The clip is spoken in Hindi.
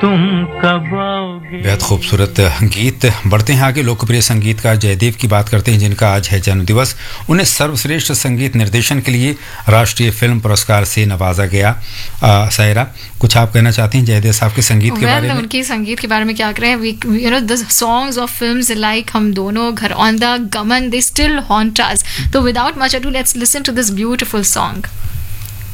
तुम कब आओगे। बेहद खूबसूरत गीत। बढ़ते हैं आगे। लोकप्रिय संगीतकार जयदेव की बात करते हैं, जिनका आज है जन्मदिवस। उन्हें सर्वश्रेष्ठ संगीत निर्देशन के लिए राष्ट्रीय फिल्म पुरस्कार से नवाजा गया। सायरा, कुछ आप कहना चाहती हैं जयदेव साहब के संगीत के बारे में? उनके संगीत के बारे में क्या करें। You know the songs of films like हम दोनों, घर औंधा, गमन, दे स्टिल हॉन्ट अस। तो without much ado let's listen to this beautiful song.